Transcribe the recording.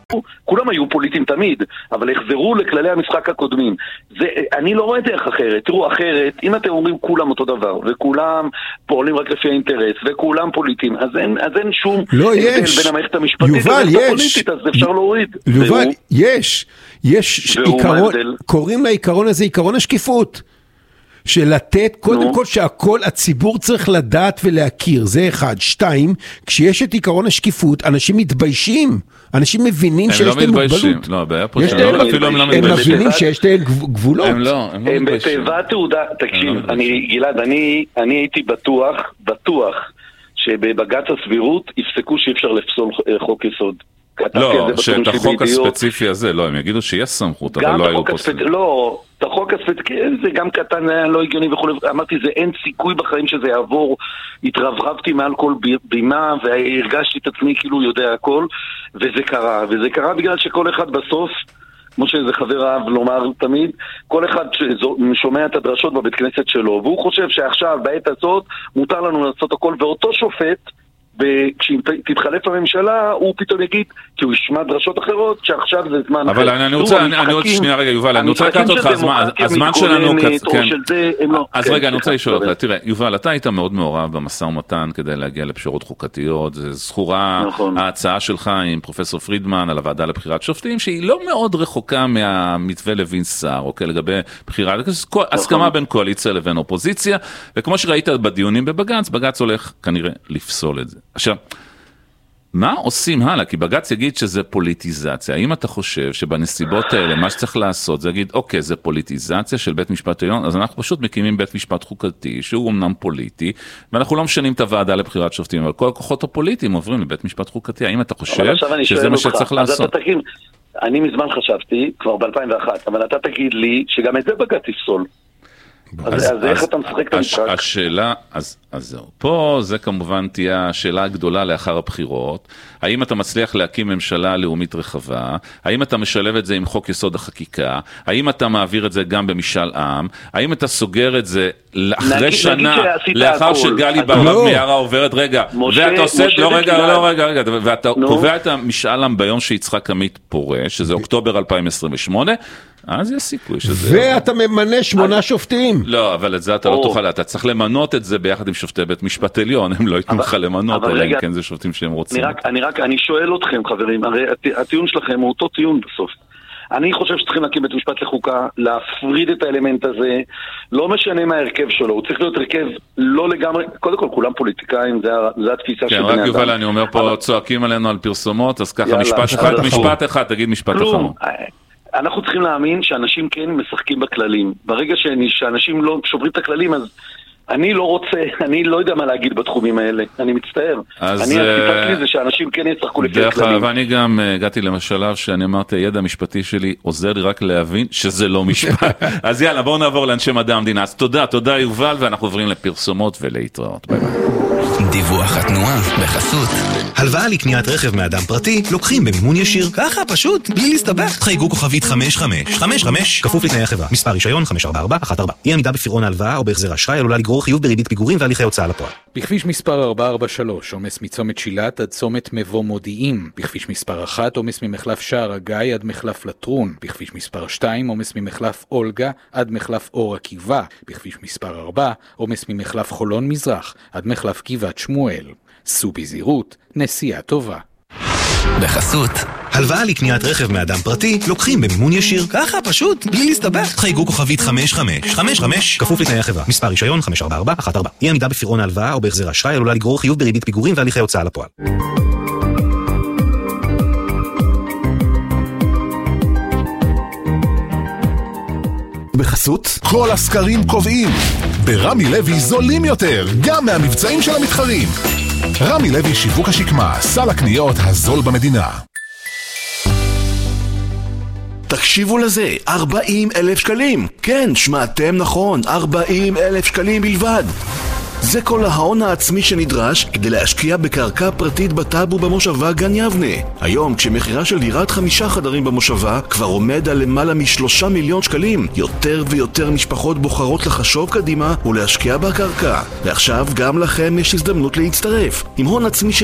כולם היו פוליטיים תמיד, אבל החזרו לכללי המשחק הקודמים. אני לא רואה דרך אחרת. תראו, אחרת, אם אתם אומרים כולם אותו דבר, וכולם פועלים רק לפי האינטרס, וכולם פוליטיים, אז אין שום הבדל בין המערכת המשפטית למערכת הפוליטית, אז אפשר להוריד. יובל, יש עיקרון, קוראים לעיקרון הזה עיקרון השקיפות. שלתת, קודם כל שהכל הציבור צריך לדעת ולהכיר, זה אחד. שתיים, כשיש את עיקרון השקיפות, אנשים מתביישים, אנשים מבינים שיש להם מוגבלות. לא, הבעיה פה אפילו הם לא מתביישים. הם מבינים שיש להם גבולות. הם בתיבת תעודה, תקשיב, גלעד, אני הייתי בטוח שבבג"ץ הסבירות יפסקו שאי אפשר לפסול חוק יסוד. לא, שאת החוק הספציפי הזה, לא, הם יגידו שיש סמכות, אבל לא היו פוסלים. לא, את החוק הספציפי, זה גם קטן, לא הגיוני וכו'. אמרתי, זה אין סיכוי בחיים שזה יעבור. התרברבתי מעל כל בימה, והרגשתי את עצמי כאילו יודע הכל, וזה קרה בגלל שכל אחד בסוף, כמו שזה חבר אהב לומר תמיד, כל אחד שומע את הדרשות בבית כנסת שלו, והוא חושב שעכשיו, בעת הזאת, מותר לנו לעשות הכל, ואותו שופט, כשתתחלף הממשלה, הוא פתאום יגיד, כי הוא ישמע דרשות אחרות, שעכשיו זה זמן אבל אני רוצה, שנייה רגע, יובל, אני רוצה לקחת אותך, הזמן שלנו, אז רגע, אני רוצה לשאול אותך, תראה, יובל, אתה היית מאוד מעורב במשא ומתן כדי להגיע לפשרות חוקתיות, זה זכורה ההצעה שלך עם פרופסור פרידמן על הוועדה לבחירת שופטים, שהיא לא מאוד רחוקה מהמתווה לוין-סער, אוקיי, לגבי בחירה, הסכמה בין קואליציה לבין אופוזיציה, וכמו שראית בדיונים בבג"ץ, בג"ץ הולך כנראה לפסול את זה. עכשיו, מה עושים הלאה? כי בג"ץ יגיד שזה פוליטיזציה. האם אתה חושב שבנסיבות האלה, מה שצריך לעשות, זה יגיד, אוקיי, זה פוליטיזציה של בית משפט עליון, אז אנחנו פשוט מקימים בית משפט חוקתי, שהוא אמנם פוליטי, ואנחנו לא משנים את הוועדה לבחירת שופטים, אבל כל הכוחות הפוליטיים עוברים לבית משפט חוקתי. האם אתה חושב שזה מה שצריך לעשות? אני מזמן חשבתי, כבר ב-2001, אבל אתה תגיד לי שגם את זה בג"ץ יפסול. אז איך אתה משחק את המשחק? השאלה, אז זהו. פה זה כמובן תהיה השאלה הגדולה לאחר הבחירות. האם אתה מצליח להקים ממשלה לאומית רחבה? האם אתה משלב את זה עם חוק יסוד החקיקה? האם אתה מעביר את זה גם במשאל עם? האם אתה סוגר את זה אחרי שנה, לאחר שגלי ברב מיארה עוברת, רגע, ואתה עושה, רגע, ואתה קובע את המשאל עם ביום שיצחק עמית פורש, שזה אוקטובר 2028, אז יש סיכוי שזה... ואתה ממנה 8 שופטים. לא, אבל את זה אתה לא תוכל, אתה צריך למנות את זה ביחד עם שופטי בית משפט עליון, הם לא ייתנו לך למנות, אלא אם כן זה שופטים שהם רוצים. אני שואל אתכם, חברים, הרי הטיעון שלכם הוא אותו טיעון בסוף. אני חושב שצריכים להקים בית משפט לחוקה, להפריד את האלמנט הזה, לא משנה מה ההרכב שלו, הוא צריך להיות הרכב לא לגמרי, קודם כל כולם פוליטיקאים, זה התפיסה של בני אדם. רק יובל, אני אומר פה, צועקים עלינו על פרסומות, אז ככה משפט אחד, תגיד משפט אחרון. אנחנו צריכים להאמין שאנשים כן משחקים בכללים. ברגע שאנשים לא שוברים את הכללים, אז אני לא רוצה, אני לא יודע מה להגיד בתחומים האלה. אני מצטער. אני הסיפק לי זה שאנשים כן ישחקו לפי הכללים. ואני גם הגעתי למשלב שאני אמרתי, הידע המשפטי שלי עוזר לי רק להבין שזה לא משפט. אז יאללה, בואו נעבור לאנשי מדע המדינה. אז תודה יובל, ואנחנו עוברים לפרסומות ולהתראות. ביי ביי. דיווח התנועה בחסות. הלוואה לקניית רכב מאדם פרטי לוקחים במימון ישיר. ככה פשוט, בלי להסתבך. חייגו כוכבית 5555, כפוף לתנאי החברה. מספר רישיון 54414. אי עמידה בפירעון ההלוואה או בהחזר אשראי עלולה לגרור חיוב בריבית פיגורים והליכי הוצאה לפועל. בכביש מספר 443, עומס מצומת שילת עד צומת מבוא מודיעים. בכביש מספר 1, עומס ממחלף שער הגיא עד מחלף לטרון. בכביש מספר 2, עומס ממחלף אולגה עד מחלף אור עקיבא. בכביש מספר 4, עומס ממחלף חולון מזרח עד מחלף גבעת שמואל. סעו בזהירות, נסיעה טובה. בחסות הלוואה לקניית רכב מאדם פרטי לוקחים במימון ישיר. ככה פשוט, בלי להסתבך. חייגו כוכבית 5555, כפוף לתנאי החברה. מספר רישיון 54414. אי עמידה בפירעון ההלוואה או בהחזר אשראי עלולה לגרור חיוב בריבית פיגורים והליכי הוצאה לפועל. בחסות כל הסקרים קובעים ברמי לוי זולים יותר גם מהמבצעים של המתחרים. רמי לוי שיווק השקמה, סל הקניות הזול במדינה. תקשיבו לזה, 40,000 שקלים. כן, שמעתם נכון, 40,000 שקלים בלבד. זה כל ההון העצמי שנדרש כדי להשקיע בקרקע פרטית בטאבו במושבה גן יבנה. היום, כשמחירה של דירת 5 חדרים במושבה כבר עומד על למעלה מ3 מיליון שקלים, יותר ויותר משפחות בוחרות לחשוב קדימה ולהשקיע בקרקע. ועכשיו גם לכם יש הזדמנות להצטרף. עם הון עצמי של